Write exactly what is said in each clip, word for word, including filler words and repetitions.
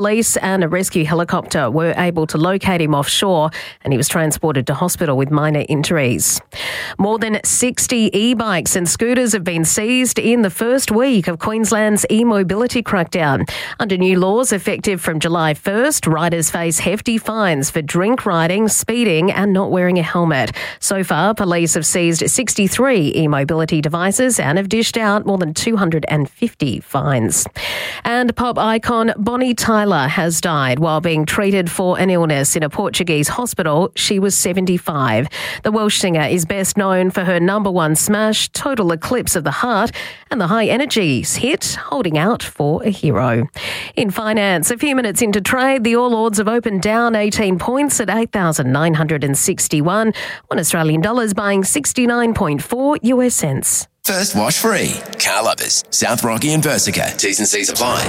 Police and a rescue helicopter were able to locate him offshore and he was transported to hospital with minor injuries. More than sixty e-bikes and scooters have been seized in the first week of Queensland's e-mobility crackdown. Under new laws effective from July first, riders face hefty fines for drink riding, speeding and not wearing a helmet. So far, police have seized sixty-three e-mobility devices and have dished out more than two hundred fifty fines. And pop icon Bonnie Tyler has died while being treated for an illness in a Portuguese hospital. She was seventy-five. The Welsh singer is best known for her number one smash, Total Eclipse of the Heart, and the high energies hit Holding Out for a Hero. In finance, a few minutes into trade, the All Ords have opened down eighteen points at eight thousand nine hundred sixty-one, one Australian dollars buying sixty-nine point four U S cents. First wash free. Car Lovers, South Rocky and Versica. T's and C's apply.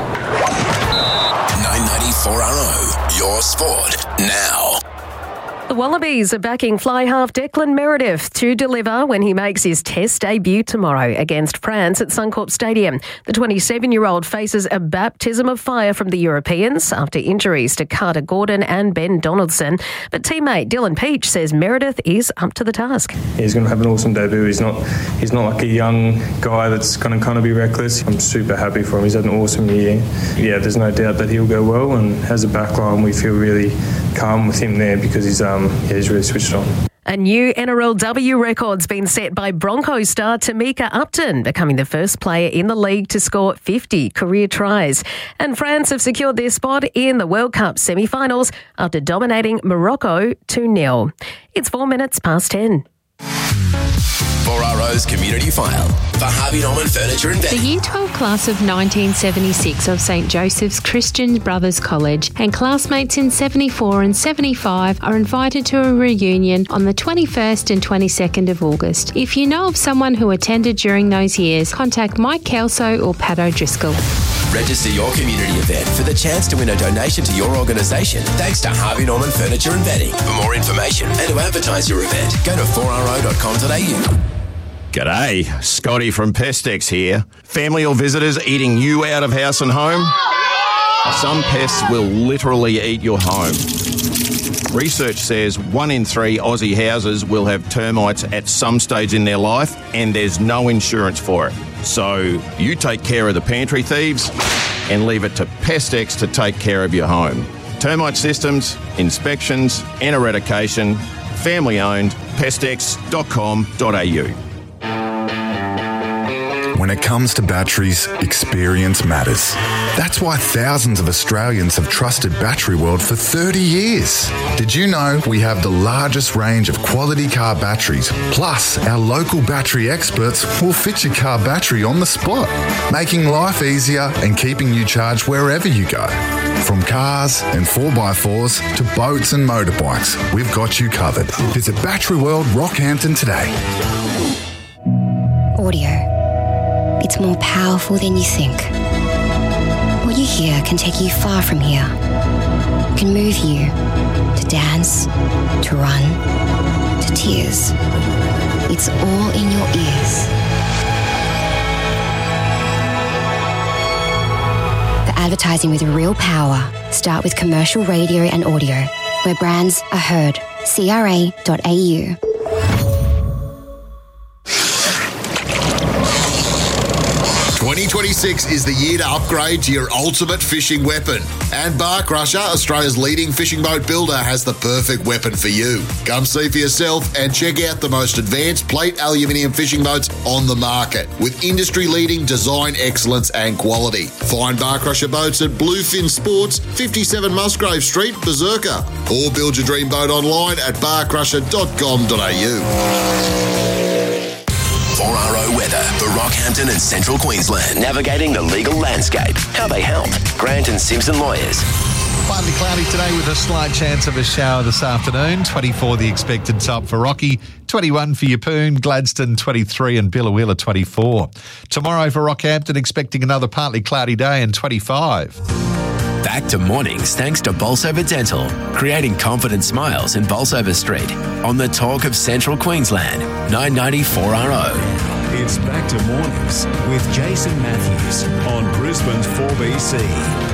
nine ninety-four R O, your sport now. The Wallabies are backing fly half Declan Meredith to deliver when he makes his Test debut tomorrow against France at Suncorp Stadium. The twenty-seven-year-old faces a baptism of fire from the Europeans after injuries to Carter Gordon and Ben Donaldson. But teammate Dylan Peach says Meredith is up to the task. He's going to have an awesome debut. He's not he's not like a young guy that's going to kind of be reckless. I'm super happy for him. He's had an awesome year. Yeah, there's no doubt that he'll go well, and as a backline we feel really calm with him there because he's um yeah, he's really switched on. A new N R L W record's been set by Broncos star Tamika Upton, becoming the first player in the league to score fifty career tries. And France have secured their spot in the World Cup semi-finals after dominating Morocco two nil. It's four minutes past ten. four R O's Community File for Harvey Norman Furniture and Bedding. The Year twelve class of nineteen seventy-six of St Joseph's Christian Brothers College and classmates in seventy-four and seventy-five are invited to a reunion on the twenty-first and twenty-second of August. If you know of someone who attended during those years, contact Mike Kelso or Pat O'Driscoll. Register your community event for the chance to win a donation to your organisation thanks to Harvey Norman Furniture and Bedding. For more information and to advertise your event, go to four r o dot com dot a u. G'day, Scotty from Pestex here. Family or visitors eating you out of house and home? Some pests will literally eat your home. Research says one in three Aussie houses will have termites at some stage in their life and there's no insurance for it. So you take care of the pantry thieves and leave it to Pestex to take care of your home. Termite systems, inspections and eradication, family owned, pestex dot com dot a u. When it comes to batteries, experience matters. That's why thousands of Australians have trusted Battery World for thirty years. Did you know we have the largest range of quality car batteries? Plus, our local battery experts will fit your car battery on the spot, making life easier and keeping you charged wherever you go. From cars and four by fours to boats and motorbikes, we've got you covered. Visit Battery World Rockhampton today. Audio. It's more powerful than you think. What you hear can take you far from here. It can move you to dance, to run, to tears. It's all in your ears. For advertising with real power, start with commercial radio and audio, where brands are heard. c r a dot a u. twenty twenty-six is the year to upgrade to your ultimate fishing weapon. And Bar Crusher, Australia's leading fishing boat builder, has the perfect weapon for you. Come see for yourself and check out the most advanced plate aluminium fishing boats on the market with industry-leading design excellence and quality. Find Bar Crusher boats at Bluefin Sports, fifty-seven Musgrave Street, Berserker. Or build your dream boat online at bar crusher dot com dot a u. four R O weather for Rockhampton and Central Queensland. Navigating the legal landscape. How they help. Grant and Simpson Lawyers. Partly cloudy today with a slight chance of a shower this afternoon. twenty-four the expected top for Rocky, twenty-one for Yeppoon, Gladstone twenty-three and Billawilla twenty-four. Tomorrow for Rockhampton expecting another partly cloudy day and twenty-five. Back to mornings thanks to Bolsover Dental, creating confident smiles in Bolsover Street. On the talk of Central Queensland, nine ninety-four R O. It's Back to Mornings with Jason Matthews on Brisbane's four B C.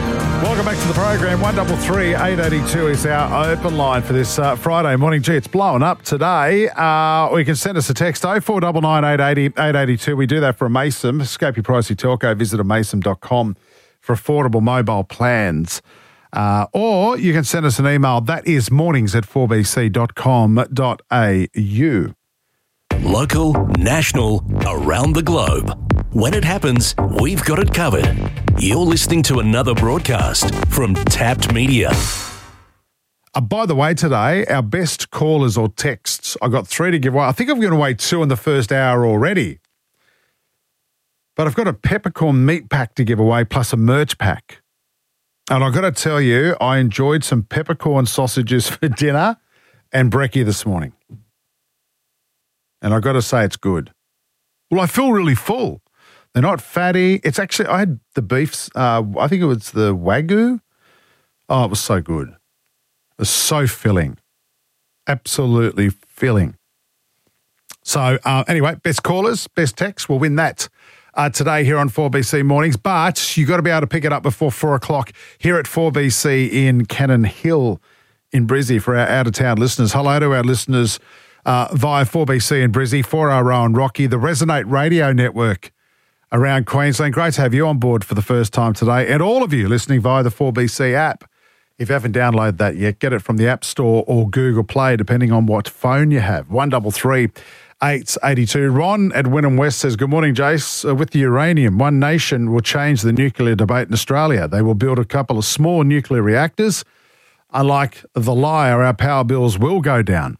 Welcome back to the program. one three three, eight eight two is our open line for this uh, Friday morning. Gee, it's blowing up today. Uh, or you can send us a text, oh four nine nine, eight eight zero, eight eight two. We do that for a Mason. Escape your pricey telco. Visit a mason dot com for affordable mobile plans. Uh, or you can send us an email. That is mornings at four b c dot com dot a u. Local, national, around the globe. When it happens, we've got it covered. You're listening to another broadcast from Tapped Media. Uh, by the way, today, our best callers or texts, I got three to give away. I think I'm going to wait two in the first hour already. But I've got a peppercorn meat pack to give away plus a merch pack. And I've got to tell you, I enjoyed some peppercorn sausages for dinner and brekkie this morning. And I've got to say it's good. Well, I feel really full. They're not fatty. It's actually, I had the beefs, uh, I think it was the Wagyu. Oh, it was so good. It was so filling. Absolutely filling. So uh, anyway, best callers, best texts will win that uh, today here on four B C Mornings. But you've got to be able to pick it up before four o'clock here at four B C in Cannon Hill in Brizzy for our out-of-town listeners. Hello to our listeners uh, via four B C in Brizzy, four R O and Rocky, the Resonate Radio Network around Queensland. Great to have you on board for the first time today. And all of you listening via the four B C app. If you haven't downloaded that yet, get it from the App Store or Google Play, depending on what phone you have. one three three, eight eight two. Ron at Wynnum West says, good morning, Jace. Uh, with the uranium, one nation will change the nuclear debate in Australia. They will build a couple of small nuclear reactors. Unlike the liar, our power bills will go down.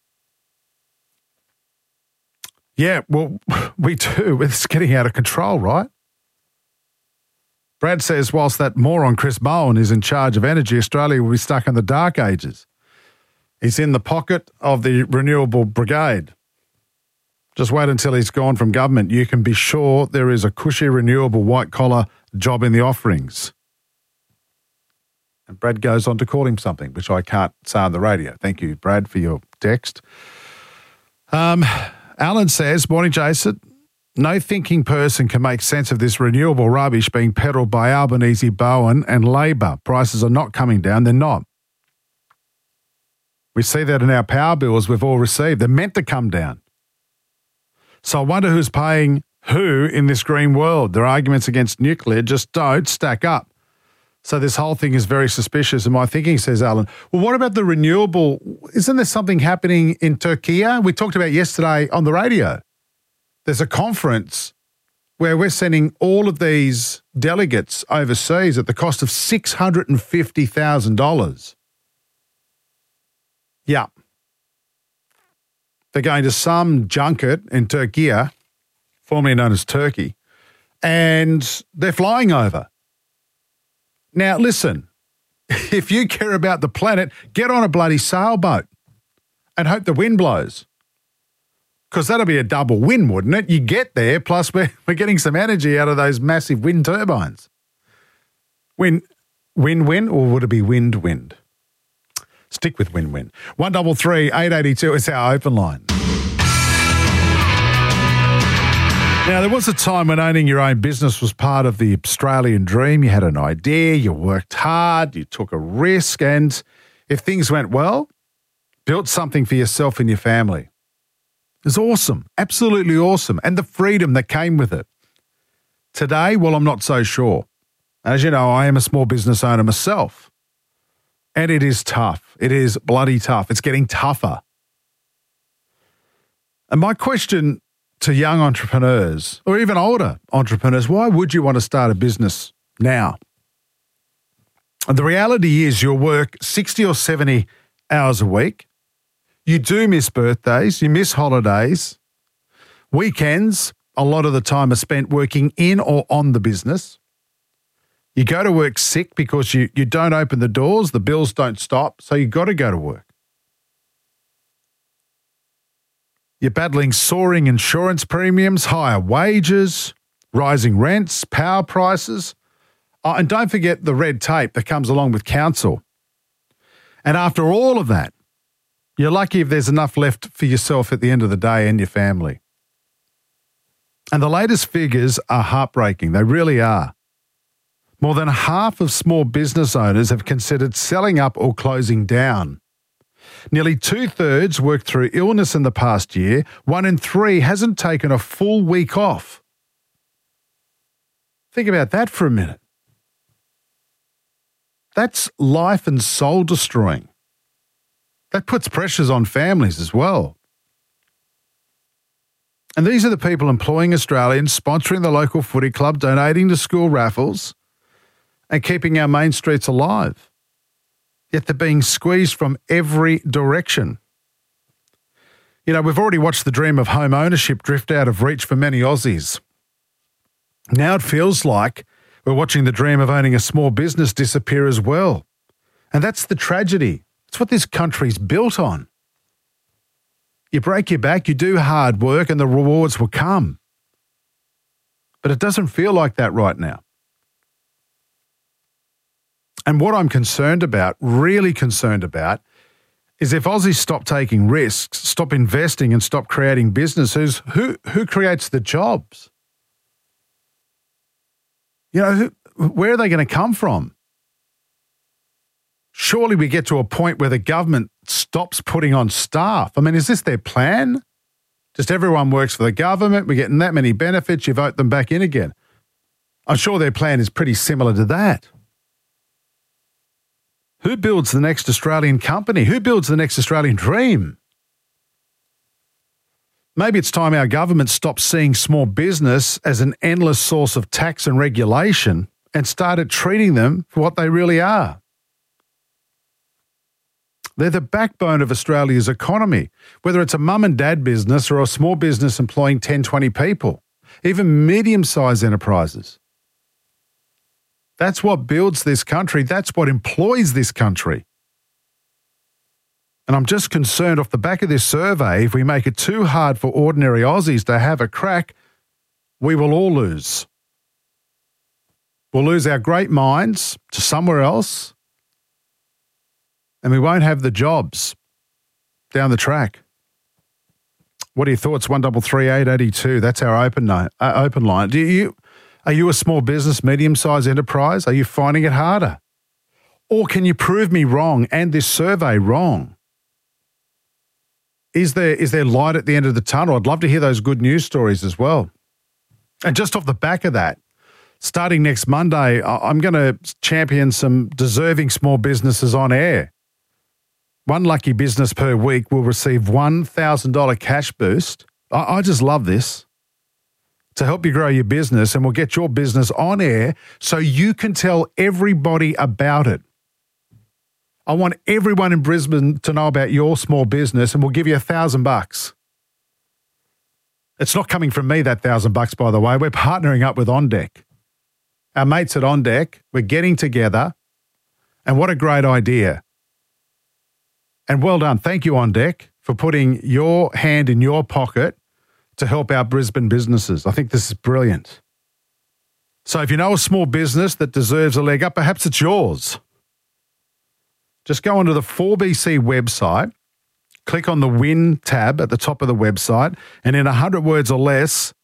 Yeah, well, we do. It's getting out of control, right? Brad says, whilst that moron Chris Bowen is in charge of energy, Australia will be stuck in the dark ages. He's in the pocket of the renewable brigade. Just wait until he's gone from government. You can be sure there is a cushy, renewable, white-collar job in the offerings. And Brad goes on to call him something, which I can't say on the radio. Thank you, Brad, for your text. Um... Alan says, morning, Jason. No thinking person can make sense of this renewable rubbish being peddled by Albanese, Bowen and Labor. Prices are not coming down. They're not. We see that in our power bills we've all received. They're meant to come down. So I wonder who's paying who in this green world. Their arguments against nuclear just don't stack up. So this whole thing is very suspicious in my thinking, says Alan. Well, what about the renewable? Isn't there something happening in Turkey? We talked about yesterday on the radio. There's a conference where we're sending all of these delegates overseas at the cost of six hundred fifty thousand dollars. Yeah. They're going to some junket in Turkey, formerly known as Turkey, and they're flying over. Now, listen, if you care about the planet, get on a bloody sailboat and hope the wind blows. Because that'll be a double win, wouldn't it? You get there, plus we're, we're getting some energy out of those massive wind turbines. Win, win-win, or would it be wind-wind? Stick with win-win. one three three, eight eight two is our open line. Now, there was a time when owning your own business was part of the Australian dream. You had an idea, you worked hard, you took a risk, and if things went well, built something for yourself and your family. It was awesome, absolutely awesome, and the freedom that came with it. Today, well, I'm not so sure. As you know, I am a small business owner myself, and it is tough. It is bloody tough. It's getting tougher. And my question to young entrepreneurs or even older entrepreneurs, why would you want to start a business now? And the reality is you'll work sixty or seventy hours a week. You do miss birthdays, you miss holidays. Weekends, a lot of the time are spent working in or on the business. You go to work sick because you, you don't open the doors, the bills don't stop, so you've got to go to work. You're battling soaring insurance premiums, higher wages, rising rents, power prices. Oh, and don't forget the red tape that comes along with council. And after all of that, you're lucky if there's enough left for yourself at the end of the day and your family. And the latest figures are heartbreaking. They really are. More than half of small business owners have considered selling up or closing down. Nearly two-thirds worked through illness in the past year. One in three hasn't taken a full week off. Think about that for a minute. That's life and soul destroying. That puts pressures on families as well. And these are the people employing Australians, sponsoring the local footy club, donating to school raffles, and keeping our main streets alive. Yet they're being squeezed from every direction. You know, we've already watched the dream of home ownership drift out of reach for many Aussies. Now it feels like we're watching the dream of owning a small business disappear as well. And that's the tragedy. It's what this country's built on. You break your back, you do hard work, and the rewards will come. But it doesn't feel like that right now. And what I'm concerned about, really concerned about, is if Aussies stop taking risks, stop investing and stop creating businesses, who who creates the jobs? You know, who, where are they going to come from? Surely we get to a point where the government stops putting on staff. I mean, is this their plan? Just everyone works for the government, we're getting that many benefits, you vote them back in again. I'm sure their plan is pretty similar to that. Who builds the next Australian company? Who builds the next Australian dream? Maybe it's time our government stops seeing small business as an endless source of tax and regulation and started treating them for what they really are. They're the backbone of Australia's economy, whether it's a mum and dad business or a small business employing ten, twenty people, even medium-sized enterprises. That's what builds this country. That's what employs this country. And I'm just concerned off the back of this survey, if we make it too hard for ordinary Aussies to have a crack, we will all lose. We'll lose our great minds to somewhere else, and we won't have the jobs down the track. What are your thoughts? one three three eight eight two. That's our open line. Uh, open line. Do you... Are you a small business, medium-sized enterprise? Are you finding it harder? Or can you prove me wrong and this survey wrong? Is there is there light at the end of the tunnel? I'd love to hear those good news stories as well. And just off the back of that, starting next Monday, I'm going to champion some deserving small businesses on air. One lucky business per week will receive one thousand dollars cash boost. I, I just love this. To help you grow your business, and we'll get your business on air so you can tell everybody about it. I want everyone in Brisbane to know about your small business, and we'll give you a thousand bucks. It's not coming from me, that thousand bucks, by the way. We're partnering up with On Deck. Our mates at On Deck, we're getting together, and what a great idea. And well done. Thank you, On Deck, for putting your hand in your pocket to help our Brisbane businesses. I think this is brilliant. So if you know a small business that deserves a leg up, perhaps it's yours. Just go onto the four B C website, click on the Win tab at the top of the website, and in one hundred words or less,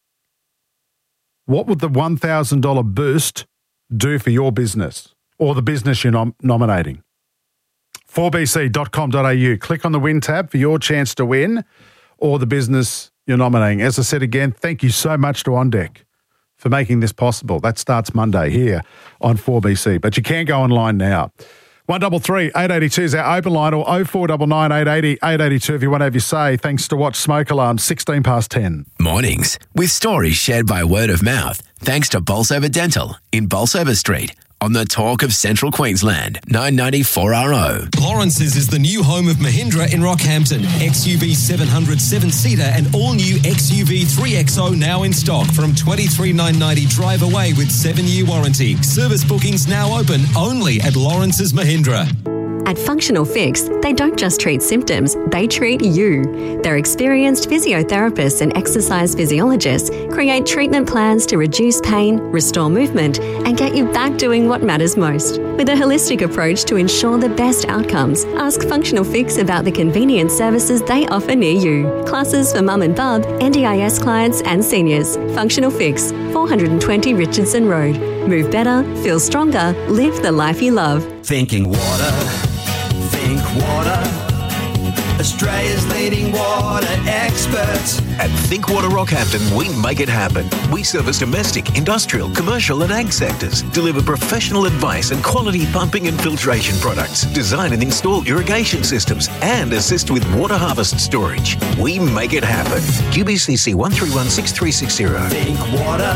what would the one thousand dollars boost do for your business or the business you're nom- nominating? four b c dot com dot a u. Click on the Win tab for your chance to win or the business you're nominating. As I said again, thank you so much to On Deck for making this possible. That starts Monday here on four B C. But you can go online now. one three three eight eight two is our open line, or oh four nine nine eight eight oh eight eight two if you want to have your say. Thanks to Watch Smoke Alarm, sixteen past ten. Mornings with stories shared by word of mouth. Thanks to Bolsover Dental in Bolsover Street. On the talk of Central Queensland, nine ninety four R O. Lawrence's is the new home of Mahindra in Rockhampton. X U V seven hundred seven-seater and all-new X U V three X O now in stock from twenty-three thousand nine hundred ninety drive away with seven-year warranty. Service bookings now open only at Lawrence's Mahindra. At Functional Fix, they don't just treat symptoms, they treat you. Their experienced physiotherapists and exercise physiologists create treatment plans to reduce pain, restore movement, and get you back doing what matters most. With a holistic approach to ensure the best outcomes, ask Functional Fix about the convenient services they offer near you. Classes for mum and bub, N D I S clients and seniors. Functional Fix, four twenty Richardson Road. Move better, feel stronger, live the life you love. Thinking water, think water. Australia's leading water experts. At Think Water Rockhampton, we make it happen. We service domestic, industrial, commercial and ag sectors, deliver professional advice and quality pumping and filtration products, design and install irrigation systems, and assist with water harvest storage. We make it happen. Q B C C one three one six three six zero. Think water.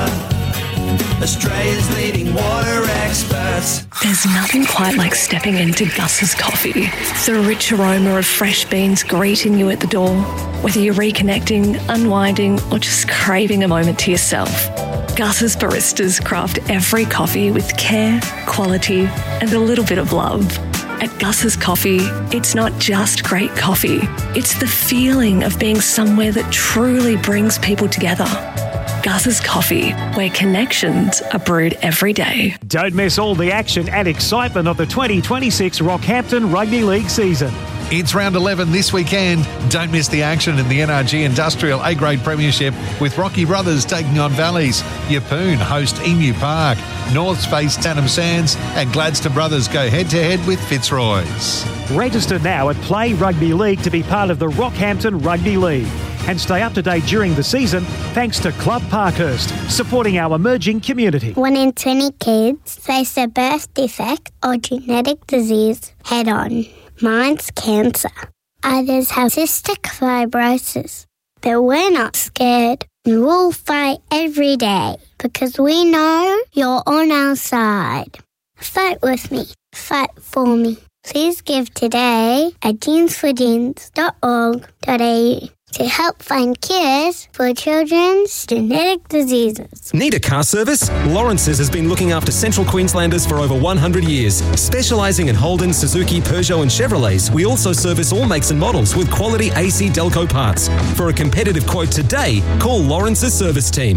Australia's leading water experts. There's nothing quite like stepping into Gus's coffee. The rich aroma of fresh beans greeting you at the door. Whether you're reconnecting, unwinding, or just craving a moment to yourself, Gus's baristas craft every coffee with care, quality, and a little bit of love. At Gus's Coffee, it's not just great coffee. It's the feeling of being somewhere that truly brings people together. Gus's Coffee, where connections are brewed every day. Don't miss all the action and excitement of the twenty twenty-six Rockhampton Rugby League season. It's round eleven this weekend. Don't miss the action in the N R G Industrial A-Grade Premiership with Rocky Brothers taking on Valleys. Yeppoon host Emu Park. Norths face Tannum Sands and Gladstone Brothers go head-to-head with Fitzroy's. Register now at Play Rugby League to be part of the Rockhampton Rugby League. And stay up to date during the season thanks to Club Parkhurst, supporting our emerging community. One in twenty kids face a birth defect or genetic disease head on. Mine's cancer. Others have cystic fibrosis. But we're not scared. We'll fight every day because we know you're on our side. Fight with me. Fight for me. Please give today at jeans for jeans dot org dot a u to help find cures for children's genetic diseases. Need a car service? Lawrence's has been looking after Central Queenslanders for over one hundred years. Specialising in Holden, Suzuki, Peugeot and Chevrolets, we also service all makes and models with quality A C Delco parts. For a competitive quote today, call Lawrence's service team.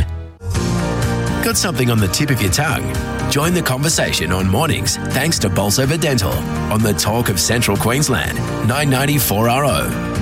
Got something on the tip of your tongue? Join the conversation on mornings thanks to Bolsover Dental on the Talk of Central Queensland, nine ninety four R O.